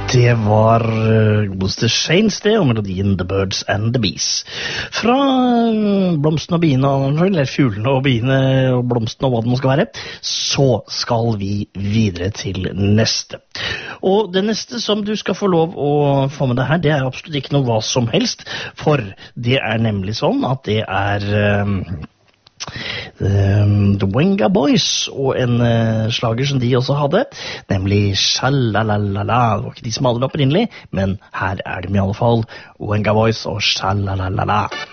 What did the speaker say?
Det var godeste Shanes det, og melodien The Birds and the Bees. Fra blomstene og biene, eller fuglene og biene og blomstene og hva det må skal være, så skal vi videre til neste. Og det neste som du skal få lov å få med deg her, det er absolutt ikke noe hva som helst, for det er nemlig sånn at det er The Venga Boys og en slager som de også hadde, nemlig Sha-la-la-la-la. Det var ikke de som hadde det opprinnelig, men her er de i alle fall, Venga Boys og Sha-la-la-la-la.